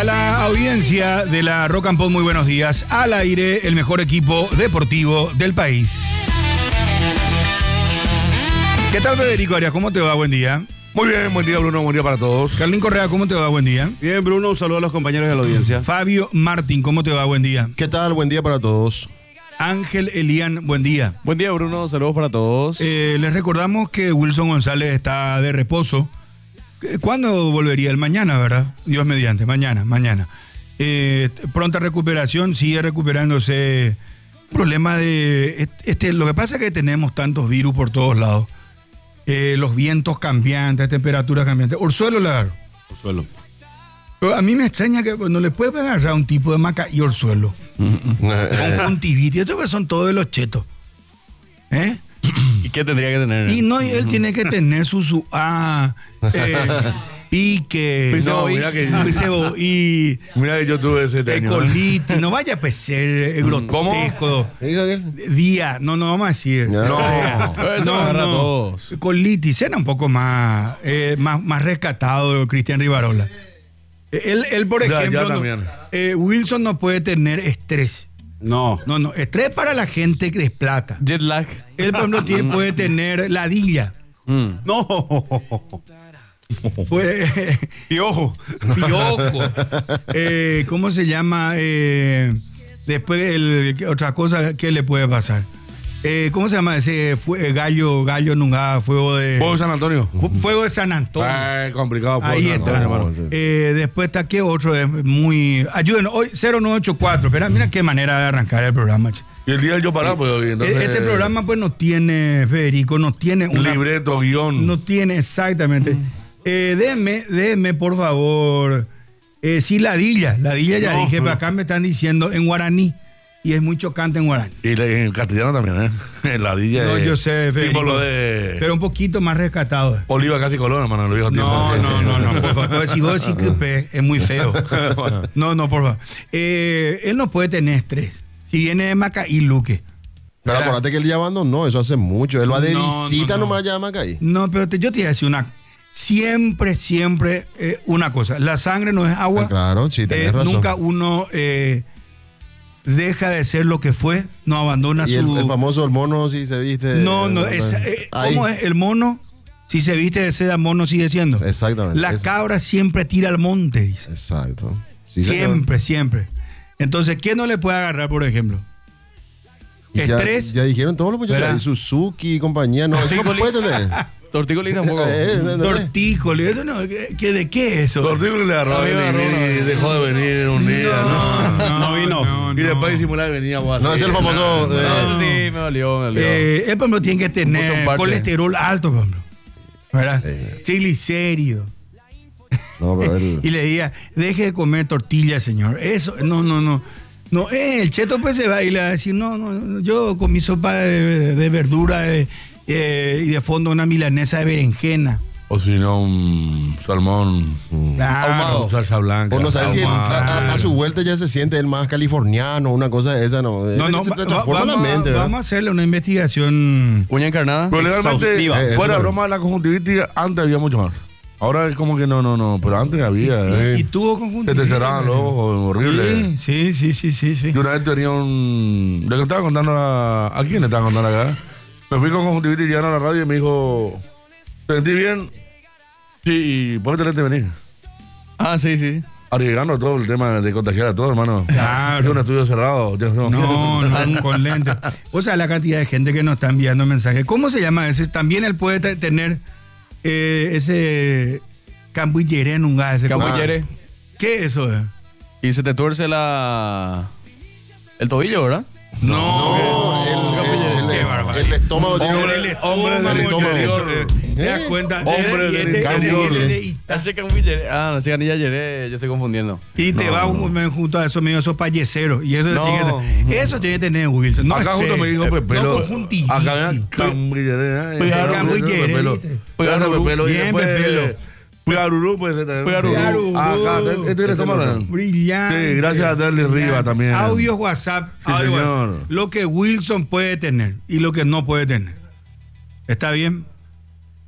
la audiencia de la Rock and Pop, muy buenos días. Al aire, el mejor equipo deportivo del país. ¿Qué tal, Federico Arias? ¿Cómo te va? Buen día. Muy bien, buen día, Bruno, buen día para todos. Carlín Correa, ¿cómo te va? Buen día. Bien, Bruno, un saludo a los compañeros de la audiencia. Fabio Martín, ¿cómo te va? Buen día. ¿Qué tal? Buen día para todos. Ángel Elian, buen día. Buen día, Bruno, saludos para todos. Les recordamos que Wilson González está de reposo. ¿Cuándo volvería? El mañana, ¿verdad? Dios mediante, mañana. Pronta recuperación, sigue recuperándose. Problema de... lo que pasa es que tenemos tantos virus por todos lados. Los vientos cambiantes, temperaturas cambiantes. Orzuelo, la Orzuelo. Pero a mí me extraña que no le puede agarrar un tipo de maca y orzuelo. Conjuntivitis. Estos son todos de los chetos. ¿Y qué tendría que tener? Y no, él tiene que tener su pique. No, mira que yo tuve ese año. Colitis. No vaya a ser grotesco. Día. No vamos a decir. No. Colitis. Era un poco más rescatado Cristian Rivarola. Él por ejemplo, Wilson no puede tener estrés. No. Estrés para la gente que es plata. Jet lag. Él, por ejemplo, puede tener ladilla. No. Piojo. ¿Cómo se llama? Después, otra cosa que le puede pasar. ¿Cómo se llama ese gallo nunca? Fuego de San Antonio. Fuego de San Antonio. Complicado. Ahí está. Después está que otro es muy... Ayúdenos, hoy 0984. Espera, mira qué manera de arrancar el programa. Y el día del yo parar, pues hoy. Entonces, este programa pues no tiene, Federico, no tiene un libreto, guión. No tiene exactamente. Déjeme, por favor. Sí, ladilla ya dije, pero acá me están diciendo en guaraní. Y es muy chocante en guaraní. Y en castellano también, ¿eh? Ladilla. No, yo sé, Federico, tipo lo de... pero un poquito más rescatado. Oliva casi color, hermano, lo viejo tiempo. No, por favor. Si vos decís que es muy feo. No, por favor. Él no puede tener estrés. Si viene de Macaí, Luque. Pero acuérdate que él ya abandonó, eso hace mucho. Él va de visita nomás ya a Macaí. No, pero yo te iba a decir siempre una cosa. La sangre no es agua. Claro, sí, tenés razón. Nunca uno... deja de ser lo que fue, no abandona y el famoso el mono si se viste... ¿Cómo es? El mono, si se viste de seda, mono sigue siendo. Exactamente. La cabra siempre tira al monte, dice. Exacto. Sí, siempre. Entonces, ¿qué no le puede agarrar, por ejemplo? Estrés. Ya dijeron todos los muchachos. Suzuki y compañía, no, eso no puede tener. Tortícoli tampoco. Tortícoli, eso no, ¿de qué es eso? Tortícoli le agarró y dejó de venir un día. No vino. Y después disimular que venía. No, es el famoso... sí, me dolió. Él, por ejemplo, tiene que tener colesterol alto, por ejemplo. ¿Verdad? Triglicérido. No, pero él... Y le decía, deje de comer tortillas, señor. Eso, no. No, el cheto pues se va y le va a decir, no, yo con mi sopa de verdura y de fondo una milanesa de berenjena. O si no, un salmón ahumado, salsa blanca. O no sabes si a su vuelta ya se siente él más californiano, una cosa de esa, ¿no? Vamos a hacerle una investigación. Uña encarnada. Pero legalmente, fuera broma de la conjuntivitis, antes había mucho más. Ahora es como que no, pero antes había. ¿Y tuvo conjuntivitis? Se te cerraban los ojos, horrible. Sí. Yo una vez tenía le estaba contando ¿a quién le estaba contando acá? Me fui con conjuntivitis, llegaron a la radio y me dijo, ¿te sentí bien? Sí, ¿por qué tenés que venir? Sí. Arriesgando todo el tema de contagiar a todos, hermano. Claro. Es un estudio cerrado. No, con lentes. O sea, la cantidad de gente que nos está enviando mensajes. ¿Cómo se llama ese? También él puede tener ese cambuillere en un gas. Cambuillere. ¿Qué es eso? Y se te tuerce el tobillo, ¿verdad? No. El estómago. Hombre del estómago. ¿Te das cuenta? Hombre del Ese cambuillere. Ese canilla yeré, yo estoy confundiendo. Y te va junto a eso, medio esos payeceros. Y eso eso tiene que tener Wilson. Acá junto me dijo Pepelo. No conjuntivitis. Acá cambuillere. Bien, Pepelo. Puigarurú, pues. Acá, este es brillante. Sí, gracias a Derly Riva también. Audios WhatsApp. Sí, señor. Lo que Wilson puede tener y lo que no puede tener. ¿Está bien?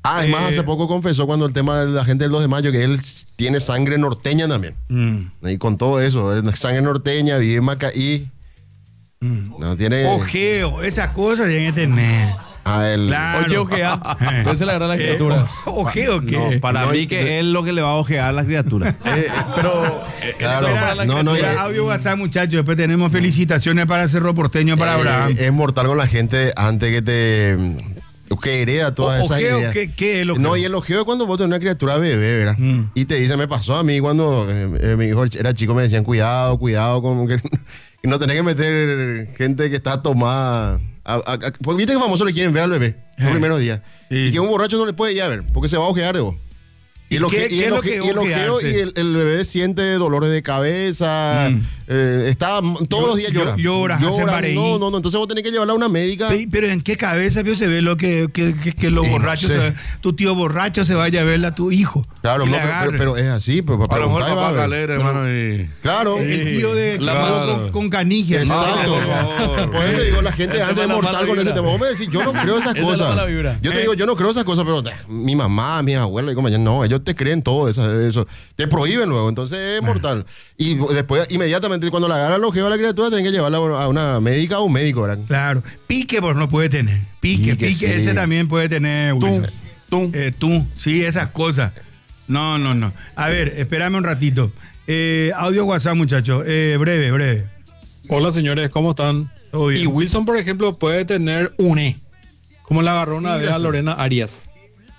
Ah, es más, hace poco confesó cuando el tema de la gente del 2 de mayo que él tiene sangre norteña también. Y con todo eso, sangre norteña, vive en Macaí. No tiene. Ojeo, esas cosas tienen que tener. Ah, él. Claro. Oye, ojea. Entonces la gran la criatura. Ojeo, ¿qué? No, para No, mí que es lo que le va a ojear a la criatura. Pero. Claro. eso para la No, no, criatura. Mira, audio WhatsApp, muchachos. Después tenemos felicitaciones para Cerro Porteño, para Abraham. Es mortal con la gente antes que te. Que hereda todas esas Ojeo, ideas. ¿qué es lo que? No, y el ojeo es cuando vos tenés una criatura bebé, ¿verdad? Y te dice, me pasó a mí cuando mi hijo era chico, me decían, cuidado, con que no tenés que meter gente que está tomada. Porque viste que famosos le quieren ver al bebé los primeros días. Sí. Y que un borracho no le puede ir a ver, porque se va a ojear de vos. ¿Y qué es lo que y el ojeo ojearse? y el bebé siente dolores de cabeza, está todos los días llora. Llora, hace mareí. no, entonces vos tenés que llevarla a una médica. Pero ¿en qué cabeza vio, se ve lo que los no borrachos, sé. tu tío borracho se vaya a verla a tu hijo? Claro, y no, le agarre? pero es así, pues para A lo mejor preguntar va a papá ver. Calera, hermano, y... Claro. El tío de La con, con canigia. Exacto. No, Por eso digo, la gente El antes tema es de la mortal mala con ese vibra. tema. Vos me decís, yo no creo esas Esa es la cosas. mala vibra. Yo te digo, yo no creo esas cosas, pero mi mamá, mis abuelos y compañeros, no, ellos te creen todo eso. Te prohíben luego, entonces es mortal. Y después, inmediatamente, cuando la agarra el ojeo a la criatura, tienen que llevarla a una médica o un médico, ¿verdad? Claro. Pique, pues no puede tener. Pique, Sí. ese también puede tener. Wilson. Tú. Sí, esas cosas. No. A ver, espérame un ratito. Audio WhatsApp, muchachos. Breve. Hola señores, ¿cómo están? Todo bien. Y Wilson, por ejemplo, puede tener une, como la agarró una vez a Lorena Arias.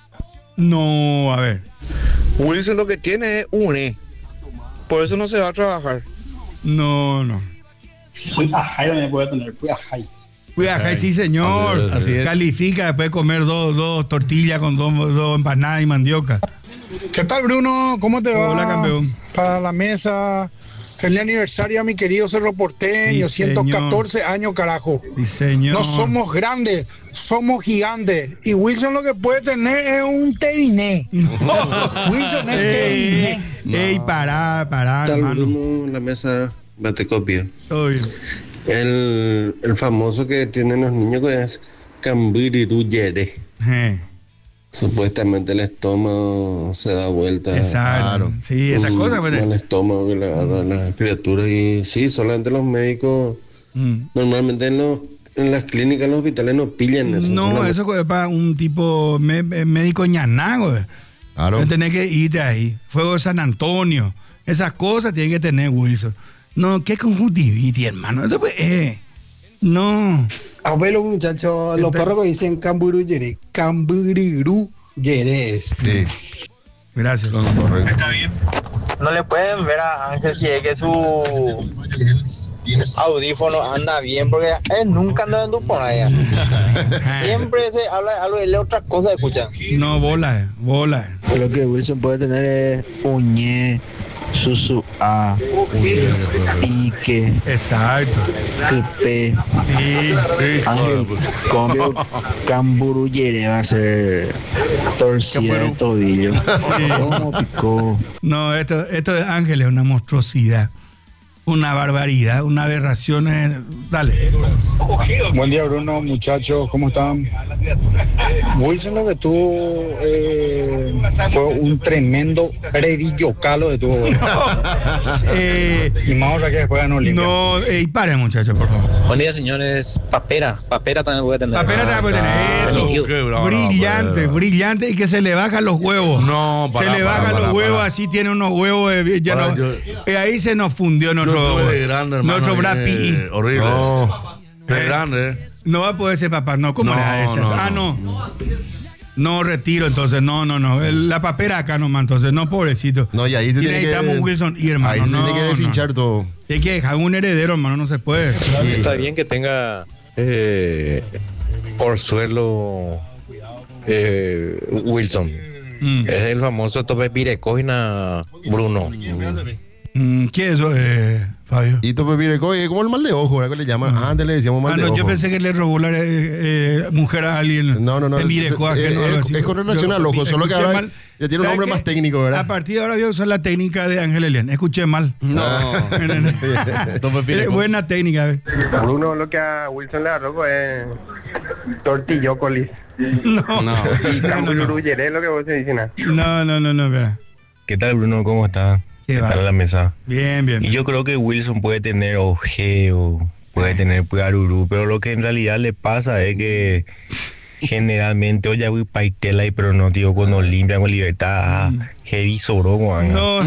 No, a ver. Wilson lo que tiene es une. Por eso no se va a trabajar. No. Ajay también puede tener, ajay. Cuidado, sí, señor. Así es. Califica después de comer dos tortillas con dos empanadas y mandioca. ¿Qué tal, Bruno? ¿Cómo te va? Hola, campeón. Para la mesa. Feliz aniversario a mi querido Cerro Porteño. Sí, señor. 114 años, carajo. Sí, señor. No somos grandes, somos gigantes. Y Wilson lo que puede tener es un teviné. Wilson es teviné. Ey, pará, Tal hermano. Bruno en la mesa bate copia. Todo bien. El famoso que tienen los niños que es Cambiriru-Yere. Supuestamente el estómago se da vuelta. Exacto. Claro. Sí, esa cosa. Pues, El estómago que le agarra a las criaturas. Y sí, solamente los médicos, normalmente en las clínicas, en los hospitales no pillan eso. No, solamente- eso es para un tipo médico ñanago. Claro. Tenés que irte ahí. Fuego de San Antonio. Esas cosas tienen que tener, Wilson. No, qué conjuntivitis, hermano. Eso pues, no. Abuelo, muchachos, los perros que dicen camburu yere es. Sí. Gracias. Correcto. No le pueden ver a Ángel si es que su audífono anda bien, porque él nunca anda en por allá. Siempre se habla algo de otra cosa, escucha. No, bola. Lo que Wilson puede tener es uñe, susu a, pique, Exacto. clipe. Sí. Ángel, cambio, camburu yere va a ser torcida de tobillo. ¿Cómo picó? No, esto de Ángel es una monstruosidad. Una barbaridad, una aberración. Dale. Buen día, Bruno, muchachos, ¿cómo están? Wilson lo que tuvo fue un tremendo redillocalo de tu. Y más otra que después no limpia. No, paren, muchachos, por favor. Buen día, señores. Papera también puede tener. Papera te puede tener eso. Qué bravo, Brillante, no, brillante y que se le bajan los huevos. No, se le bajan los huevos, para. así tiene unos huevos. Ya Para, no, ahí se nos fundió nuestro de grande, hermano, nuestro Brad Pitt. horrible. No. De grande, No va a poder ser papá, no, ¿cómo No, era esa? no, No, retiro, entonces, no. La papera acá nomás, entonces, no, pobrecito. No, y ahí te Y tiene necesitamos un que. Wilson y hermano. Ahí se no, tiene que deshinchar todo. Hay que dejar un heredero, hermano, no se puede. Está bien que tenga por suelo Wilson. Mm. Es el famoso tope pirecógena Bruno. ¿Qué es eso, Fabio? Y tope pireco, es como el mal de ojo, ¿verdad? Que le llaman. Antes le decíamos mal de ojo. Yo pensé que le robó la mujer a alguien. No. En Mirecoa, que no, algo así. Es con relación al ojo, solo que Escuché ahora mal. ya tiene un ¿Sabe nombre qué? más técnico, ¿verdad? A partir de ahora voy a usar la técnica de Ángel Elian. Escuché mal. Tope pireco. Buena técnica. Bruno lo que a Wilson le agarró es Tortillócolis. No. Y Camburuyere es lo que vos te dicen. No, espera. ¿Qué tal, Bruno? ¿Cómo está? ¿Qué tal la mesa? Bien. Y yo creo que Wilson puede tener ojeo, puede tener puarurú, pero lo que en realidad le pasa es que generalmente oye voy paitela y pero no tío con Olimpia con Libertad heavy sobró No.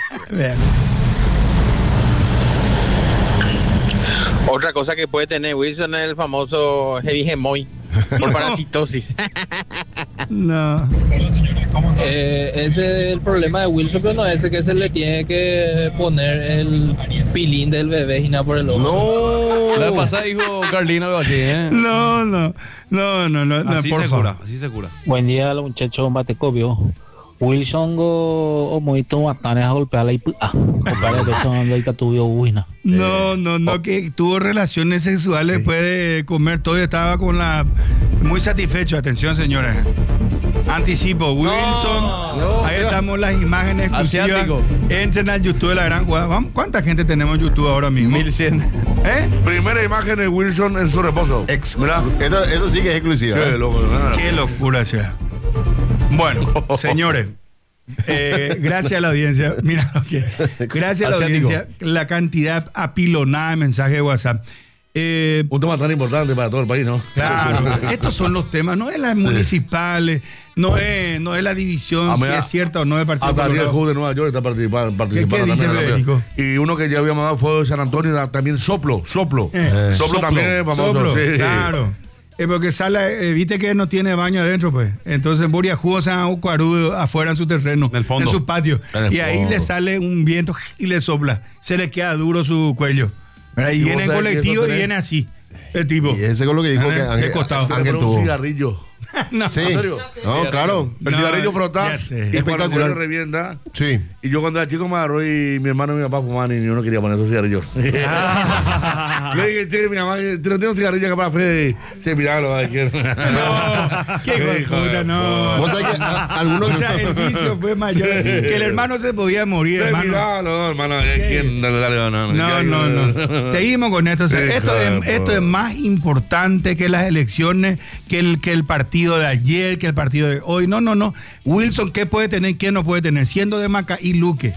Otra cosa que puede tener Wilson es el famoso heavy gemoy por parasitosis. No. Ese es el problema de Wilson, pero no es ese que se le tiene que poner el pilín del bebé y nada por el ojo. No. La vez pasada dijo Carlina algo así, ¿eh? No. Así por se favor. cura, así se cura. Buen día, los muchachos Batecopio. Wilson o muito matanes a golpear la iputa. Para que son de Catubio Buina. No, que tuvo relaciones sexuales después de comer todo y estaba con la muy satisfecho. Atención, señores. Anticipo, Wilson. Ahí estamos las imágenes exclusivas. Asiático. Entren al YouTube de la gran jugada. Vamos, ¿cuánta gente tenemos en YouTube ahora mismo? 1100. Primera imagen de Wilson en su reposo. Mira, esto sí que es exclusiva. Qué loco. Qué locura será. Bueno, señores, gracias a la audiencia. Mira lo que. Gracias a la audiencia, la cantidad apilonada de mensajes de WhatsApp. Un tema tan importante para todo el país, ¿no? Claro, estos son los temas, no es las municipales, no es la división, si es cierta o no del Partido Hasta Colorado. el juez de Nueva York está participando ¿Qué dice también. Federico? Y uno que ya había mandado fue de San Antonio, también Soplo. Soplo también es famoso. Soplo, sí. claro. Porque sale, viste que no tiene baño adentro, pues. Entonces en Buriajú se han cuarudo afuera en su terreno, en su patio. Y ahí le sale un viento y le sopla. Se le queda duro su cuello. Y viene en colectivo y viene así. El tipo. Y ese con lo que dijo que Ángel tuvo. Un cigarrillo. No, sí. ¿En serio? No, claro. El cigarrillo frotado y espectacular. cuando revienta. Sí. Y yo cuando era chico me agarró y mi hermano y mi papá fumaban y yo no quería poner esos cigarrillos. Le dije, che, mi mamá, te no tengo un cigarrillo acá para Fede. Se miralo, a ver. No, qué puta, no. Vos sabés que algunos. O sea, el vicio fue mayor. Que el hermano se podía morir, hermano. Miralo, hermano. ¿Quién? Dale, No. Seguimos con esto. O sea, esto es más importante que las elecciones, que el partido de ayer, que el partido de hoy. No. Wilson, ¿qué puede tener? ¿Qué no puede tener? Siendo de Macaí Luque.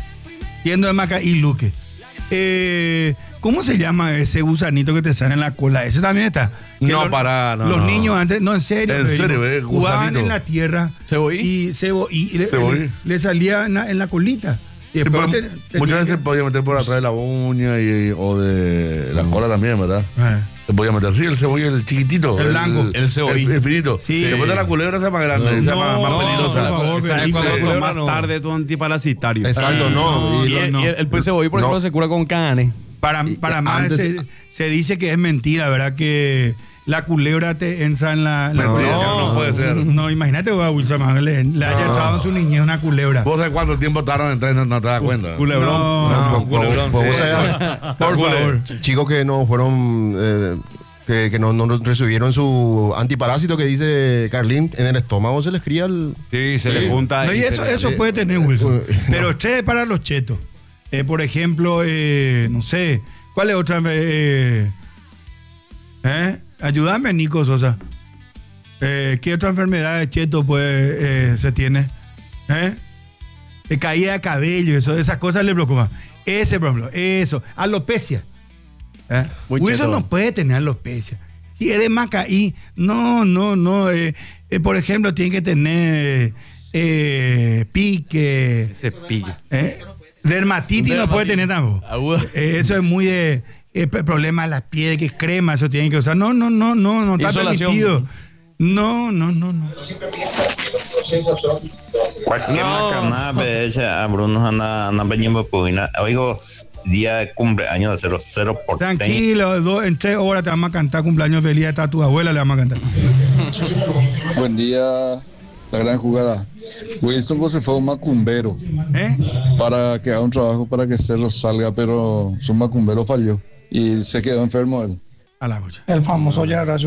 ¿Cómo se llama ese gusanito que te sale en la cola? Ese también está. Los niños antes, no, en serio. Jugaban en la tierra. Y le salía en la colita. Y después muchas veces se podía meter por atrás de la uña o de la cola también, ¿verdad? Se podía meter, sí, el cebolla, el chiquitito. El blanco. El cebolla. El finito. Sí. Después de la culebra esa más grande, esa más peligrosa. Esa es cuando tomas tarde tu antiparasitario. Exacto, no. Y el cebolla, por ejemplo, se cura con canes. Para más se dice que es mentira, ¿verdad? Que la culebra te entra en la no puede ser. No, imagínate a Wilson le haya entrado en su niñez una culebra. ¿Vos sabés cuánto tiempo tardaron en entrar y no te das cuenta? Culebrón. Vos sabés, por favor. Chicos que no fueron... que no recibieron su antiparásito que dice Carlín, en el estómago se les cría el... Sí, se le junta. No, y eso puede tener Wilson. Pero estrés para los chetos. Por ejemplo, no sé, ¿cuál es otra? Ayúdame, Nico Sosa. ¿Qué otra enfermedad de cheto se tiene? Caída de cabello, esas cosas le preocupan. Ese, por ejemplo, eso. Alopecia. Wilson no puede tener alopecia. Si es de Macaí, no. Por ejemplo, tiene que tener pique. Ese pique. Dermatitis no puede tener tampoco. Eso es muy de problema de la piel, que es crema, eso tienen que usar. No está permitido. No. Cualquier macanada a Bruno anda peñimbo puina. Oigo, día de cumpleaños de 00 por tranquilo, en 3 horas te vamos a cantar cumpleaños feliz a tu abuela, le vamos a cantar. Buen día, la gran jugada. Wilson se fue un macumbero para que haga un trabajo para que Cerro salga, pero su macumbero falló y se quedó enfermo él. A la bocha. El famoso Yarra